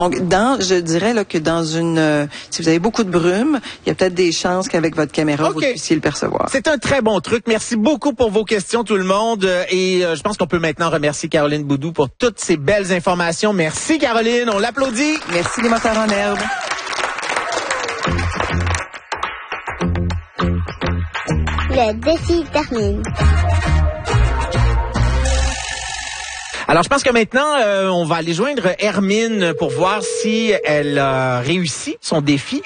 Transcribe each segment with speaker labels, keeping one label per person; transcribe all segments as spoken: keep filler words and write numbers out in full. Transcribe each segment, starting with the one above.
Speaker 1: Donc, dans, je dirais là que dans une, euh, si vous avez beaucoup de brume, il y a peut-être des chances qu'avec votre caméra, okay, vous puissiez le percevoir.
Speaker 2: C'est un très bon truc. Merci beaucoup pour vos questions, tout le monde. Et euh, je pense qu'on peut maintenant remercier Caroline Boudou pour toutes ces belles informations. Merci, Caroline. On l'applaudit.
Speaker 1: Merci, les moteurs en herbe.
Speaker 3: Le défi termine.
Speaker 2: Alors, je pense que maintenant, euh, on va aller joindre Hermine pour voir si elle a réussi son défi.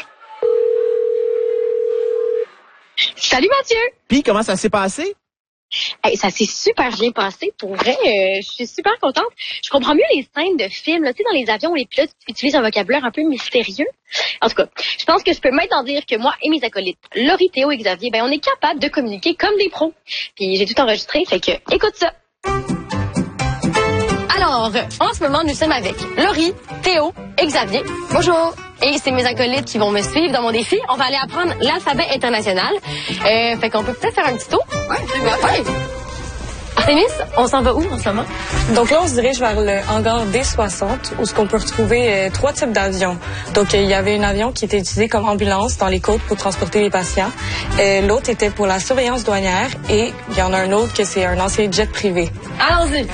Speaker 4: Salut Mathieu!
Speaker 2: Puis, comment ça s'est passé?
Speaker 4: Hey, ça s'est super bien passé. Pour vrai, euh, je suis super contente. Je comprends mieux les scènes de films, là, tu sais, dans les avions où les pilotes utilisent un vocabulaire un peu mystérieux. En tout cas, je pense que je peux maintenant dire que moi et mes acolytes, Laurie, Théo et Xavier, ben on est capables de communiquer comme des pros. Puis j'ai tout enregistré, fait que écoute ça. Alors, en ce moment, nous sommes avec Laurie, Théo et Xavier. Bonjour. Et c'est mes acolytes qui vont me suivre dans mon défi. On va aller apprendre l'alphabet international. Euh, fait qu'on peut peut-être faire un petit tour. Ouais, c'est bien. Ouais. Artémis, on s'en va où en ce moment?
Speaker 5: Donc là, on se dirige vers le hangar D soixante, où ce qu'on peut retrouver euh, trois types d'avions. Donc, euh, il y avait un avion qui était utilisé comme ambulance dans les côtes pour transporter les patients. Euh, L'autre était pour la surveillance douanière. Et il y en a un autre que c'est un ancien jet privé.
Speaker 4: Allons-y!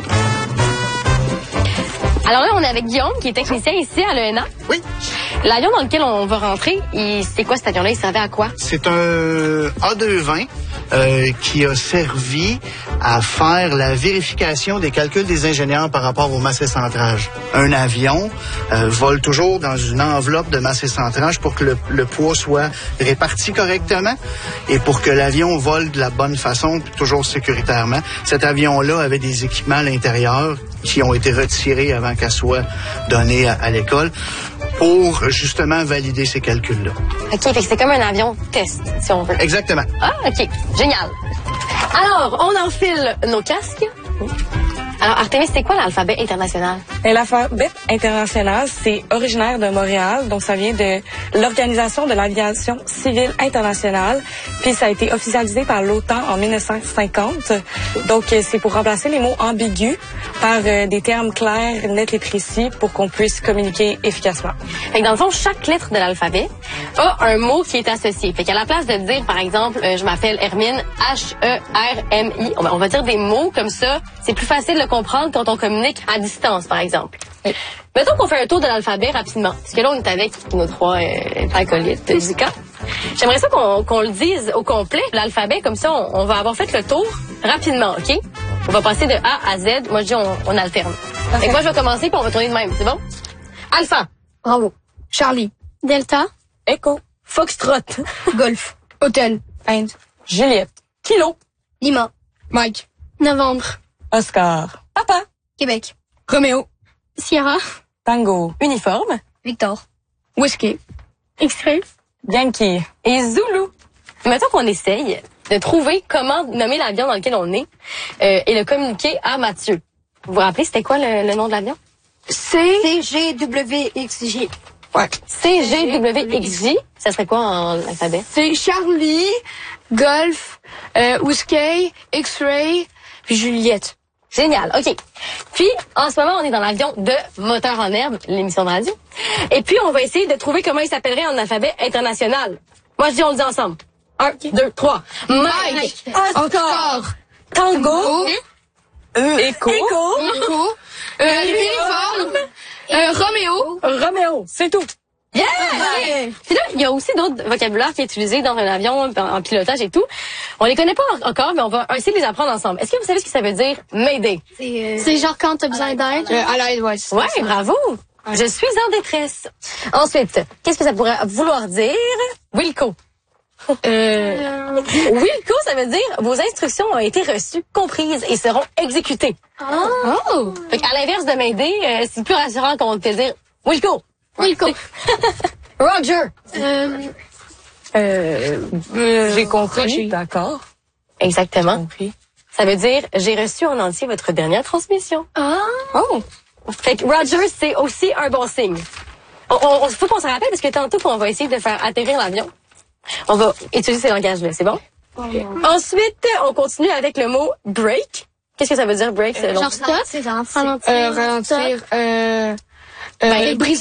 Speaker 4: Alors là, on est avec Guillaume, qui est technicien ici à l'E N A.
Speaker 6: Oui.
Speaker 4: L'avion dans lequel on va rentrer, c'est quoi cet avion-là? Il servait à quoi?
Speaker 6: C'est un A deux vingt euh, qui a servi à faire la vérification des calculs des ingénieurs par rapport au masse et centrage. Un avion euh, vole toujours dans une enveloppe de masse et centrage pour que le, le poids soit réparti correctement et pour que l'avion vole de la bonne façon, toujours sécuritairement. Cet avion-là avait des équipements à l'intérieur qui ont été retirés avant qu'elle soit donnée à, à l'école pour justement valider ces calculs-là.
Speaker 4: OK, fait que c'est comme un avion test, si on veut.
Speaker 6: Exactement.
Speaker 4: Ah, OK, génial. Alors, on enfile nos casques. Alors, Artémis, c'est quoi l'alphabet international?
Speaker 5: L'alphabet international, c'est originaire de Montréal, donc ça vient de l'Organisation de l'aviation civile internationale, puis ça a été officialisé par l'OTAN en mille neuf cent cinquante. Donc, c'est pour remplacer les mots ambigus par euh, des termes clairs, nets et précis pour qu'on puisse communiquer efficacement.
Speaker 4: Fait que dans le fond, chaque lettre de l'alphabet a un mot qui est associé. Fait qu'à la place de dire, par exemple, euh, je m'appelle Hermine, H E R M I, on va, on va dire des mots comme ça. C'est plus facile de comprendre quand on communique à distance, par exemple. Oui. Mettons qu'on fait un tour de l'alphabet rapidement. Parce que là, on est avec nos trois euh, acolytes du camp. J'aimerais ça qu'on qu'on le dise au complet, l'alphabet. Comme ça, on, on va avoir fait le tour rapidement, OK? On va passer de A à Z. Moi, je dis on, on alterne. Okay. Fait que moi, je vais commencer, puis on va tourner de même. C'est bon? Alpha.
Speaker 7: Bravo. Charlie.
Speaker 4: Delta.
Speaker 5: Echo.
Speaker 4: Foxtrot.
Speaker 7: Golf. Hôtel. Inde.
Speaker 5: Juliette.
Speaker 4: Kilo.
Speaker 7: Lima. Mike.
Speaker 4: Novembre.
Speaker 5: Oscar.
Speaker 4: Papa.
Speaker 7: Québec. Roméo.
Speaker 4: Sierra.
Speaker 5: Tango.
Speaker 4: Uniforme.
Speaker 7: Victor. Whiskey.
Speaker 4: X-ray.
Speaker 5: Yankee.
Speaker 4: Et Zulu. Mettons qu'on essaye de trouver comment nommer l'avion dans lequel on est euh, et le communiquer à Mathieu. Vous vous rappelez, c'était quoi le, le nom de l'avion?
Speaker 7: C G W X J.
Speaker 4: Ouais. C G W X J. Ça serait quoi en alphabet?
Speaker 7: C'est Charlie, Golf, euh, Whiskey, X-ray, puis Juliette.
Speaker 4: Génial, OK. Puis, en ce moment, on est dans l'avion de Moteur en herbe, l'émission de radio. Et puis, on va essayer de trouver comment il s'appellerait en alphabet international. Moi, je dis, on le dit ensemble. Un, okay. deux, trois. Mike,
Speaker 7: Oscar,
Speaker 4: Tango,
Speaker 5: euh, Echo,
Speaker 7: Echo, Echo euh, Uniforme, euh, Roméo.
Speaker 5: Roméo, c'est tout.
Speaker 4: Yeah! Okay. Puis là, il y a aussi d'autres vocabulaires qui est utilisé dans un avion, en, en pilotage et tout. On les connaît pas encore, mais on va essayer de les apprendre ensemble. Est-ce que vous savez ce que ça veut dire Mayday?
Speaker 7: C'est euh, genre quand t'as besoin d'aide. Euh, à l'aide, ouais.
Speaker 4: Ouais, ça. Bravo. Ouais. Je suis en détresse. Ensuite, qu'est-ce que ça pourrait vouloir dire? Wilco. Euh... Wilco, ça veut dire vos instructions ont été reçues, comprises et seront exécutées.
Speaker 7: Oh!
Speaker 4: oh. Fait qu'à l'inverse de Mayday, euh, c'est plus rassurant qu'on peut dire Wilco.
Speaker 7: Wilco.
Speaker 4: Roger.
Speaker 7: Euh...
Speaker 5: Euh, euh, j'ai compris. D'accord.
Speaker 4: Exactement.
Speaker 5: Compris.
Speaker 4: Ça veut dire j'ai reçu en entier votre dernière transmission.
Speaker 7: Ah.
Speaker 4: Oh. Fait que Roger, c'est aussi un bon signe. On, on, faut qu'on se rappelle parce que tantôt qu'on va essayer de faire atterrir l'avion, on va utiliser ces langages-là, c'est bon? Okay. Ensuite, on continue avec le mot break. Qu'est-ce que ça veut dire break?
Speaker 7: Euh, genre stop?
Speaker 4: Ralentir.
Speaker 7: Euh, ralentir. Euh, euh,
Speaker 4: ben,
Speaker 7: briser.